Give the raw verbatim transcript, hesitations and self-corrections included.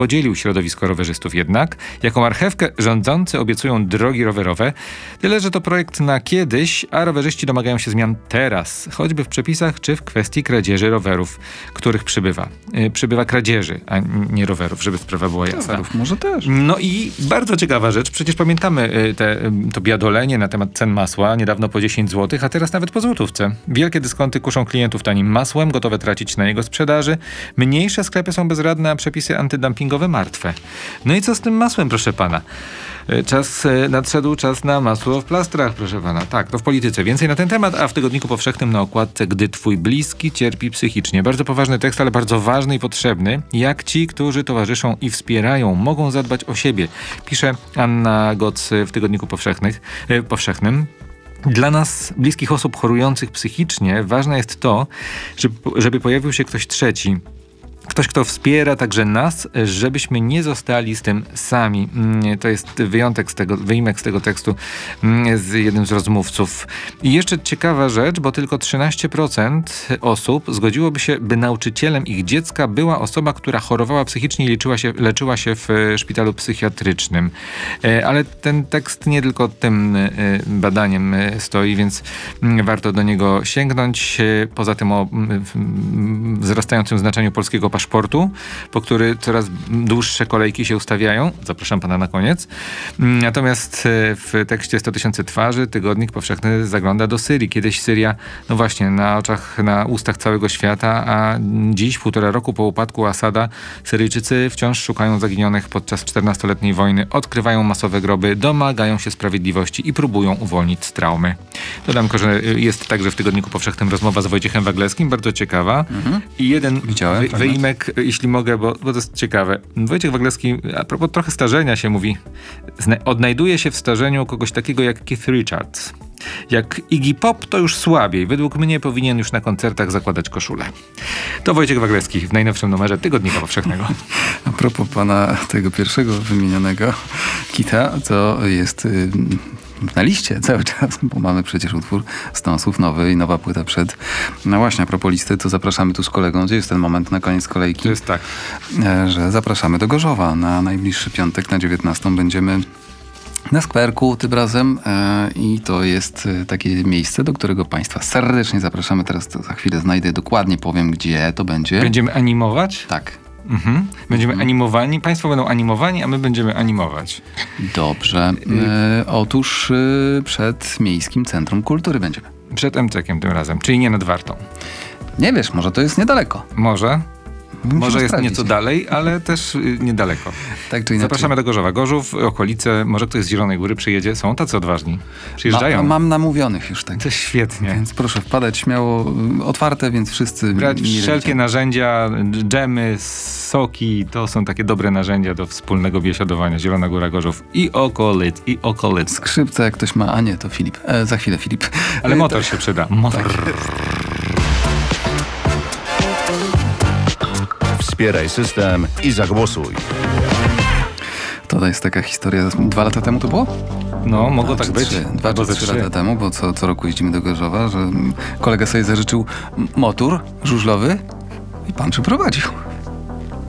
podzielił środowisko rowerzystów jednak. Jako marchewkę rządzący obiecują drogi rowerowe. Tyle, że to projekt na kiedyś, a rowerzyści domagają się zmian teraz. Choćby w przepisach, czy w kwestii kradzieży rowerów, których przybywa. Yy, przybywa kradzieży, a nie rowerów, żeby sprawa była jasna. Rowerów może też. No i bardzo ciekawa rzecz. Przecież pamiętamy yy, te, yy, to biadolenie na temat cen masła. Niedawno po dziesięć złotych, a teraz nawet po złotówce. Wielkie dyskonty kuszą klientów tanim masłem, gotowe tracić na jego sprzedaży. Mniejsze sklepy są bezradne, a przepisy antydumpingowe martwe. No i co z tym masłem, proszę pana? Czas, nadszedł czas na masło w plastrach, proszę pana. Tak, to w polityce. Więcej na ten temat, a w Tygodniku Powszechnym na okładce Gdy twój bliski cierpi psychicznie. Bardzo poważny tekst, ale bardzo ważny i potrzebny. Jak ci, którzy towarzyszą i wspierają, mogą zadbać o siebie. Pisze Anna Goc w Tygodniku Powszechnych, e, Powszechnym. Dla nas, bliskich osób chorujących psychicznie, ważne jest to, żeby, żeby pojawił się ktoś trzeci. Ktoś, kto wspiera także nas, żebyśmy nie zostali z tym sami. To jest wyjątek z tego, wyjimek z tego tekstu z jednym z rozmówców. I jeszcze ciekawa rzecz, bo tylko trzynaście procent osób zgodziłoby się, by nauczycielem ich dziecka była osoba, która chorowała psychicznie i leczyła się, leczyła się w szpitalu psychiatrycznym. Ale ten tekst nie tylko tym badaniem stoi, więc warto do niego sięgnąć. Poza tym o wzrastającym znaczeniu polskiego paszportu, po który coraz dłuższe kolejki się ustawiają. Zapraszam pana na koniec. Natomiast w tekście sto tysięcy twarzy Tygodnik Powszechny zagląda do Syrii. Kiedyś Syria, no właśnie, na oczach, na ustach całego świata, a dziś, półtora roku po upadku Asada, Syryjczycy wciąż szukają zaginionych podczas czternastoletniej wojny, odkrywają masowe groby, domagają się sprawiedliwości i próbują uwolnić z traumy. Dodam tylko, że jest także w Tygodniku Powszechnym rozmowa z Wojciechem Waglewskim, bardzo ciekawa. Mhm. I jeden Widziałem, wy, wyjimek, jeśli mogę, bo, bo to jest ciekawe. Wojciech Waglewski, a propos trochę starzenia się, mówi, zna, odnajduje się w starzeniu kogoś takiego jak Keith Richards. Jak Iggy Pop, to już słabiej. Według mnie powinien już na koncertach zakładać koszulę. To Wojciech Waglewski w najnowszym numerze Tygodnika Powszechnego. A propos pana tego pierwszego wymienionego Kita, to jest y, na liście cały czas, bo mamy przecież utwór Stonsów, nowy i nowa płyta przed. No właśnie, a propos listy, to zapraszamy tu z kolegą. Gdzie jest ten moment na koniec kolejki? To jest tak. Że zapraszamy do Gorzowa. Na najbliższy piątek na dziewiętnastą będziemy na skwerku tym razem e, i to jest e, takie miejsce, do którego państwa serdecznie zapraszamy. Teraz to za chwilę znajdę, dokładnie powiem, gdzie to będzie. Będziemy animować? Tak. Mhm. Będziemy mhm. animowani, państwo będą animowani, a my będziemy animować. Dobrze. E, otóż e, przed Miejskim Centrum Kultury będziemy. Przed em cekiem tym razem, czyli nie nad Wartą. Nie wiesz, może to jest niedaleko. Może. Musimy Może jest sprawdzić. nieco dalej, ale też y, niedaleko. Tak czy inaczej. Zapraszamy do Gorzowa. Gorzów, okolice, może ktoś z Zielonej Góry przyjedzie. Są tacy odważni. Przyjeżdżają. Ma, mam namówionych już tak. To świetnie. Więc proszę wpadać śmiało, otwarte, więc wszyscy... Brać mile wszelkie widziani. narzędzia, dżemy, soki, to są takie dobre narzędzia do wspólnego biesiadowania. Zielona Góra, Gorzów i okolic, i okolic. Skrzypce, jak ktoś ma, a nie, to Filip. E, za chwilę Filip. Ale E, motor to... się przyda. Motor. Tak. Wspieraj system i zagłosuj. To jest taka historia, dwa lata temu to było? No, mogło tak czy być. Trzy, dwa Albo czy ze trzy trzy. lata temu, bo co, co roku jeździmy do Gorzowa, że kolega sobie zażyczył motor żużlowy i pan przyprowadził.